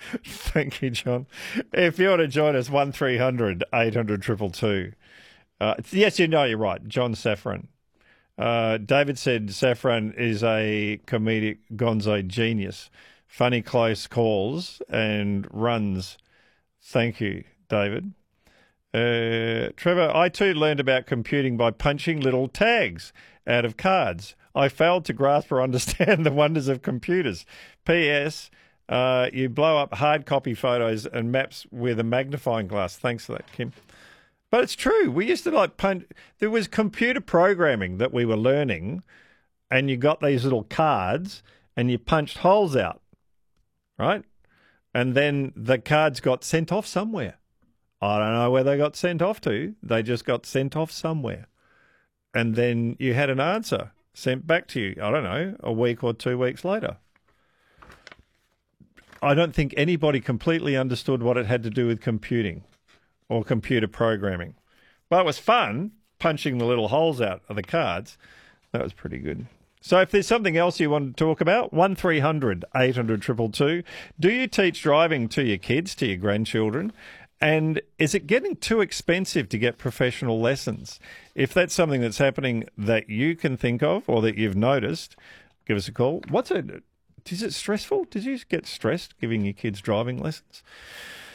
Thank you, John. If you want to join us, 1300 800 222. Yes, you're right. John Safran. David said Safran is a comedic gonzo genius. Funny close calls and runs. Thank you, David. Trevor, I too learned about computing by punching little tags out of cards. I failed to grasp or understand the wonders of computers. P.S. You blow up hard copy photos and maps with a magnifying glass. Thanks for that, Kim. But it's true. We used to punch. There was computer programming that we were learning, and you got these little cards and you punched holes out, right? And then the cards got sent off somewhere. I don't know where they got sent off to. They just got sent off somewhere. And then you had an answer sent back to you, I don't know, a week or 2 weeks later. I don't think anybody completely understood what it had to do with computing or computer programming. But it was fun, punching the little holes out of the cards. That was pretty good. So if there's something else you want to talk about, 1300 800 222. Do you teach driving to your kids, to your grandchildren? And is it getting too expensive to get professional lessons? If that's something that's happening that you can think of or that you've noticed, give us a call. Is it stressful? Did you get stressed giving your kids driving lessons?